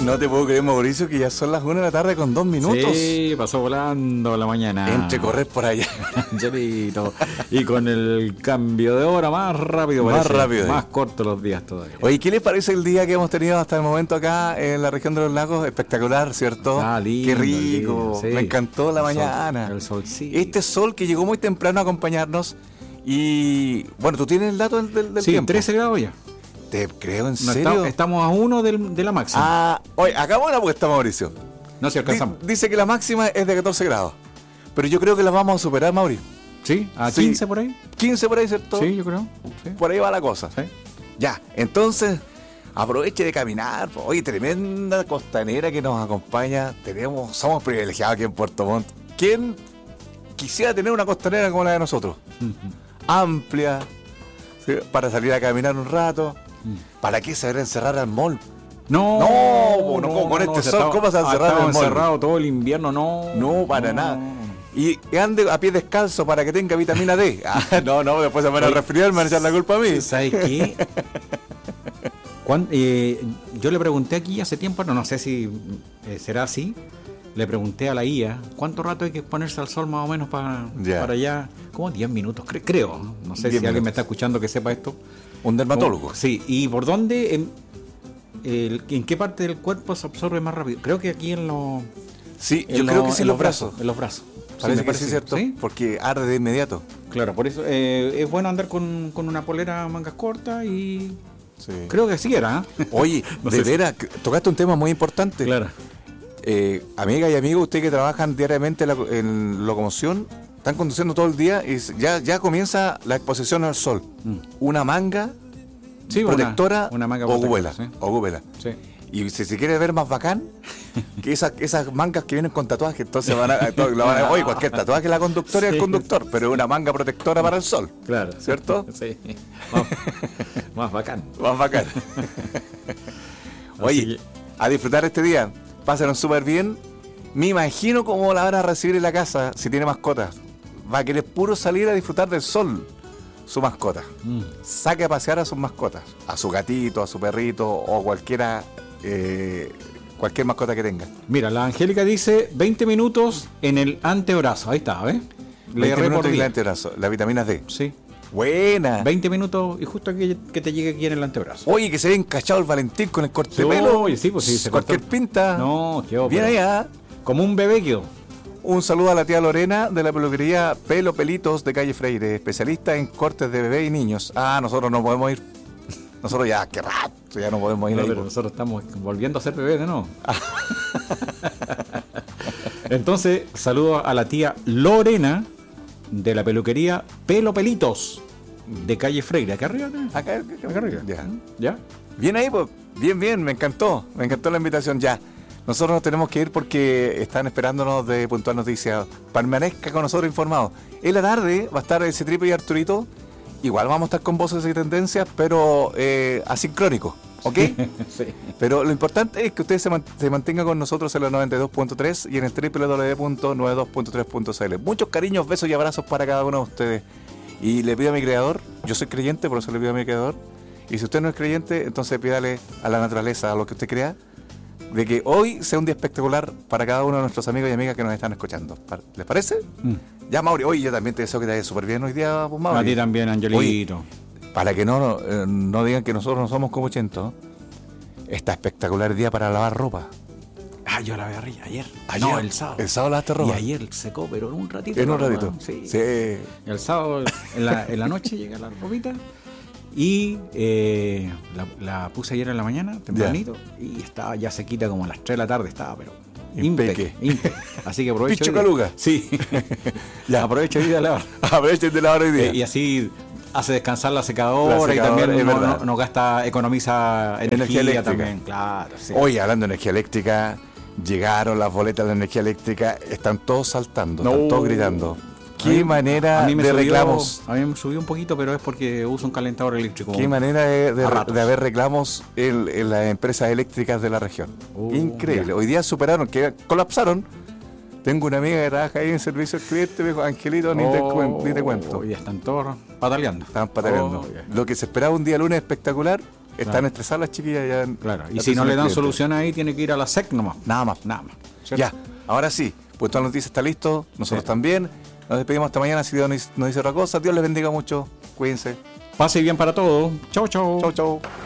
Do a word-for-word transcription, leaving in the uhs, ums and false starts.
No te puedo creer, Mauricio, que ya son las una de la tarde con dos minutos. Sí, pasó volando la mañana. Entre correr por allá. Angelito. Y con el cambio de hora más rápido. Más parece, rápido. Más corto los días todavía. Oye, ¿qué les parece el día que hemos tenido hasta el momento acá en la región de los lagos? Espectacular, ¿cierto? Ah, lindo, Qué rico. lindo, sí. Me encantó la El mañana. sol, el sol, sí. Este sol que llegó muy temprano a acompañarnos. Y bueno, ¿tú tienes el dato del, del, del sí, tiempo? trece grados ya. Te creo, ¿en No, serio? está- estamos a uno del, de la máxima. Ah, oye, hagamos una apuesta, Mauricio. No se alcanzamos. Di- dice que la máxima es de catorce grados. Pero yo creo que la vamos a superar, Mauricio. ¿Sí? ¿A Sí. quince por ahí? quince por ahí, ¿cierto? Sí, yo creo. Sí. Por ahí va la cosa. Sí. Ya, entonces, aproveche de caminar. Oye, tremenda costanera que nos acompaña. Tenemos, somos privilegiados aquí en Puerto Montt. ¿Quién quisiera tener una costanera como la de nosotros? Amplia, ¿sí? Para salir a caminar un rato. ¿Para qué saber encerrar al mall? No, No, no, con este sol, ¿cómo se va a encerrar estamos en el mall? encerrado todo el invierno, no. No, para nada. Y ande a pie descalzo para que tenga vitamina D. Ah, no, no, después se me van a resfriar, me van a echar la culpa a mí. ¿Sabes qué? Cuan- eh, yo le pregunté aquí hace tiempo, no, no sé si eh, será así. Le pregunté a la I A cuánto rato hay que ponerse al sol más o menos para, Ya. para allá. Como diez minutos, cre- creo. No, no sé si diez alguien me minutos. está escuchando que sepa esto. Un dermatólogo. Sí, ¿y por dónde? En, el- ¿en qué parte del cuerpo se absorbe más rápido? Creo que aquí en los. Sí, en yo lo- creo que sí en los brazos. En los brazos. Parece me que sí, ¿cierto? ¿Sí? Porque arde de inmediato. Claro, por eso eh, es bueno andar con, con una polera mangas cortas y. Sí. Creo que sí era. ¿eh? Oye, No de sé si- veras, tocaste un tema muy importante. Claro. Eh, amiga y amigo, ustedes que trabajan diariamente en, la, en locomoción, están conduciendo todo el día y ya, ya comienza la exposición al sol. Mm. Una manga Sí, una- protectora una manga o protectora, gubela. sí. O gubela. Sí. Y si se quiere ver más bacán, que esas, esas mangas que vienen con tatuajes, entonces van a, to- la van a- oye, cualquier tatuaje la conductora y el Sí. conductor, pero una manga protectora para el sol. Claro. ¿Cierto? Sí. Más, más bacán. Más bacán. Oye, Así que- a disfrutar este día. Pásenlo súper bien. Me imagino cómo la van a recibir en la casa si tiene mascotas. Va a querer puro salir a disfrutar del sol. Su mascota. Mm. Saque a pasear a sus mascotas. A su gatito, a su perrito o cualquiera, eh, cualquier mascota que tenga. Mira, la Angélica dice veinte minutos en el antebrazo. Ahí está, ¿ves? Le veinte erré por minutos y día. el antebrazo. La vitamina D. Sí. Buena. veinte minutos y justo que, que te llegue aquí en el antebrazo. Oye, que se ve encachado el Valentín con el corte de pelo. Oye, sí, pues sí, se Cualquier cortó. pinta. No, qué Bien pero- allá. Como un bebé quedó. Un saludo a la tía Lorena de la peluquería Pelo Pelitos de Calle Freire, especialista en cortes de bebé y niños. Ah, nosotros no podemos ir. Nosotros ya, qué rato, ya no podemos ir No, ahí. pero po. nosotros estamos volviendo a ser bebés de nuevo. Entonces, saludo a la tía Lorena de la peluquería Pelo Pelitos de Calle Freire. Acá arriba, ¿no? Acá, acá, Acá arriba. Ya. ¿Ya? Bien ahí, pues. Bien, bien, me encantó. Me encantó la invitación ya. Nosotros nos tenemos que ir porque están esperándonos de Puntual Noticias. Permanezca con nosotros informados. En la tarde va a estar ese Triple y Arturito. Igual vamos a estar con voces y tendencias, pero eh, asincrónico, ¿ok? Sí. Pero lo importante es que ustedes se, man- se mantengan con nosotros en la noventa y dos punto tres y en el doble u doble u doble u punto noventa y dos punto tres punto c l. Muchos cariños, besos y abrazos para cada uno de ustedes. Y le pido a mi creador, yo soy creyente, por eso le pido a mi creador. Y si usted no es creyente, entonces pídale a la naturaleza, a lo que usted crea, de que hoy sea un día espectacular para cada uno de nuestros amigos y amigas que nos están escuchando. Pa- ¿Les parece? Mm. Ya, Mauri, hoy yo también te deseo que te vaya súper bien hoy día, pues, A Mauri. ti también, Angelito. Para que no, eh, no digan que nosotros no somos como Chento, está espectacular día para lavar ropa. Ah, yo la vi ayer. ayer. Ayer, No, el sábado. El sábado lavaste Y ropa. ayer secó, pero en un ratito. En un la ratito. ropa. Sí. Sí. El sábado, en la, en la noche, llega la ropita. Y eh, la, la puse ayer en la mañana, tempranito. Y estaba ya sequita como a las tres de la tarde. Estaba, pero. Impeque. Impeque. impeque. Así que aprovecho. Picho hoy día. caluga. Sí. Ya. Aprovecho hoy día a lavar. Aprovechen de lavar hoy día. Eh, y así hace descansar la secadora, La secadora, y es también no, verdad. no- no gasta, economiza energía, Energía eléctrica. también. Claro, sí. Oye, hablando de energía eléctrica, llegaron las boletas de energía eléctrica, están todos saltando, No. están todos gritando. A Qué mí- manera a mí me de subió- reclamos. A mí me subió un poquito, pero es porque uso un calentador eléctrico. Qué manera de, de- A ratos. de haber reclamos en, en las empresas eléctricas de la región. Uh, Increíble. ya. Hoy día superaron, que colapsaron. Tengo una amiga que trabaja ahí en servicio al cliente, me dijo, Angelito, ni, te, cuen- ni te cuento. Ya están todos pataleando. Estaban pataleando. Oh, ya. Lo que se esperaba un día lunes espectacular, Están Claro. estresadas las chiquillas ya. en- Claro. Y la si no atención le al dan cliente. solución ahí, tiene que ir a la S E C nomás. Nada más. Nada más. ¿Cierto? Ya, ahora sí. Pues toda la noticia está listo. Nosotros Sí. también. Nos despedimos hasta mañana. Si Dios nos nos dice otra cosa. Dios les bendiga mucho. Cuídense. Pase bien para todos. Chau, chau. Chau, chau.